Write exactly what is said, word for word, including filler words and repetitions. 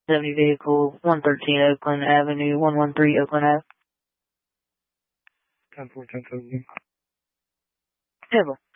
seventy vehicle, one thirteen Oakland Avenue, one one three Oakland Ave. ten four ten seventy. Ever.